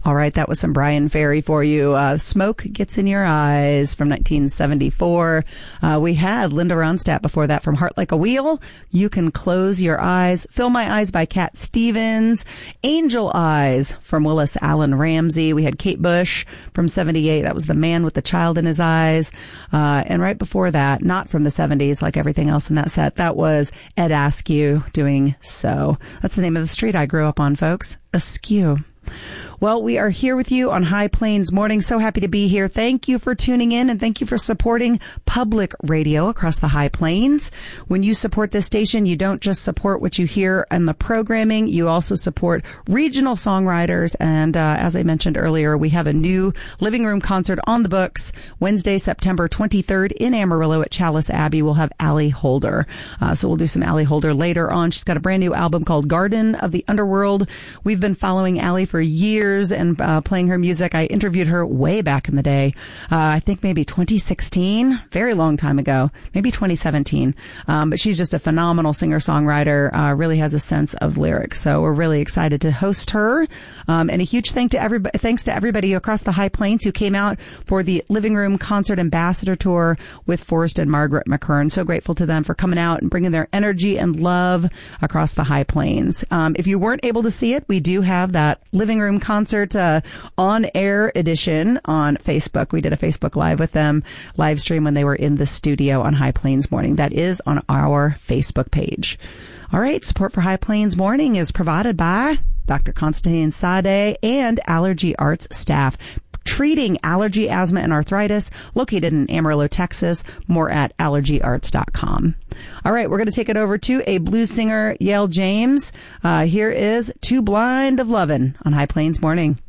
All right, that was some Brian Ferry for you. Smoke Gets in Your Eyes from 1974. We had Linda Ronstadt before that from Heart Like a Wheel. You Can Close Your Eyes. Fill My Eyes by Cat Stevens. Angel Eyes from Willis Allen Ramsey. We had Kate Bush from 78. That was The Man with the Child in His Eyes. And right before that, not from the 70s like everything else in that set, that was Ed Askew doing So. That's the name of the street I grew up on, folks. Askew. Well, we are here with you on High Plains Morning. So happy to be here. Thank you for tuning in and thank you for supporting public radio across the High Plains. When you support this station, you don't just support what you hear in the programming. You also support regional songwriters. And as I mentioned earlier, we have a new living room concert on the books Wednesday, September 23rd in Amarillo at Chalice Abbey. We'll have Allie Holder. So we'll do some Allie Holder later on. She's got a brand new album called Garden of the Underworld. We've been following Allie for years and playing her music. I interviewed her way back in the day. I think maybe 2016, very long time ago, maybe 2017. But she's just a phenomenal singer-songwriter, really has a sense of lyrics. So we're really excited to host her. And a huge thanks to everybody across the High Plains who came out for the Living Room Concert Ambassador Tour with Forrest and Margaret McKern. So grateful to them for coming out and bringing their energy and love across the High Plains. If you weren't able to see it, we do have that Living Room Concert on-air edition on Facebook. We did a Facebook Live with them, live stream when they were in the studio on High Plains Morning. That is on our Facebook page. All right, support for High Plains Morning is provided by Dr. Constantine Sade and Allergy Arts staff, treating allergy, asthma, and arthritis, located in Amarillo, Texas. More at allergyarts.com. All right, we're going to take it over to a blues singer, Yale James. Here is Too Blind of Lovin' on High Plains Morning.